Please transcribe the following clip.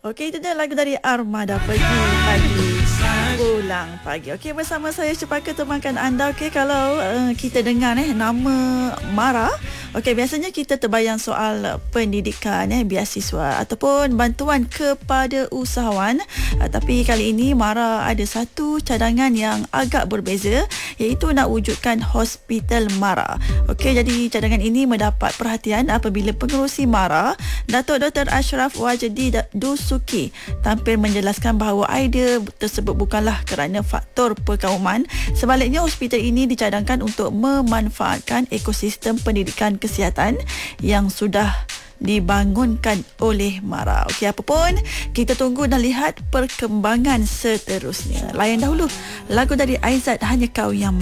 Okey, itu dia lagu dari Armada Pagi Pulang Pagi. Okey, bersama saya Cepaka temankan anda. Okey, kalau kita dengar nama MARA, okey, biasanya kita terbayang soal pendidikan, beasiswa ataupun bantuan kepada usahawan. Tapi kali ini MARA ada satu cadangan yang agak berbeza, iaitu nak wujudkan hospital MARA. Okey, jadi cadangan ini mendapat perhatian apabila pengerusi MARA, Datuk Dr. Ashraf Wajdi Dusuki, tampil menjelaskan bahawa idea tersebut bukanlah kerana faktor perkauman. Sebaliknya, hospital ini dicadangkan untuk memanfaatkan ekosistem pendidikan kesihatan yang sudah dibangunkan oleh MARA. Okey, apa pun, kita tunggu dan lihat perkembangan seterusnya. Layan dahulu lagu dari Aizat, Hanya Kau Yang